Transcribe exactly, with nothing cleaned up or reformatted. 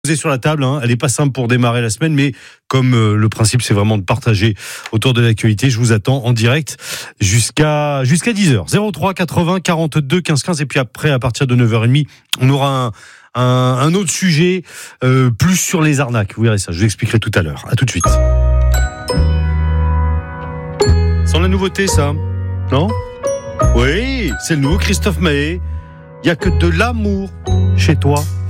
Posée sur la table, hein. Elle n'est pas simple pour démarrer la semaine, mais comme euh, le principe c'est vraiment de partager autour de l'actualité, je vous attends en direct jusqu'à jusqu'à dix heures. zéro trois quatre-vingts quarante-deux quinze quinze et puis après à partir de neuf heures trente, on aura un, un, un autre sujet euh, plus sur les arnaques. Vous verrez ça, je vous expliquerai tout à l'heure. À tout de suite. Sans la nouveauté ça, non ? Oui, c'est le nouveau Christophe Maé. Il y a que de l'amour chez toi.